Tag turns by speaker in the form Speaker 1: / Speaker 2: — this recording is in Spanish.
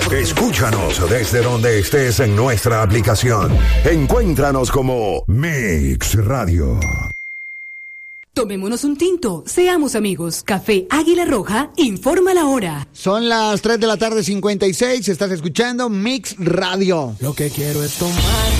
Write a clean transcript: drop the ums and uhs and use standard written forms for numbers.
Speaker 1: Escúchanos desde donde estés en nuestra aplicación. Encuéntranos como Mix Radio.
Speaker 2: Tomémonos un tinto, seamos amigos. Café Águila Roja informa la hora.
Speaker 3: Son las 3:56 de la tarde, estás escuchando Mix Radio.
Speaker 4: Lo que quiero es tomar